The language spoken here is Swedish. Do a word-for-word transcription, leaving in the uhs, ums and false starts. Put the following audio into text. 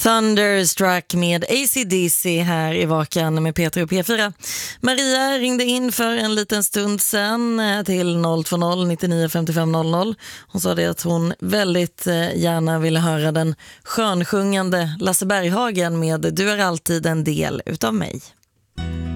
Thunderstruck med A C D C här i Vakan med Peter och P fyra. Maria ringde in för en liten stund sedan till noll två noll nittionio femtiofem noll noll. Hon sa det att hon väldigt gärna ville höra den skönsjungande Lasse Berghagen med Du är alltid en del utav mig.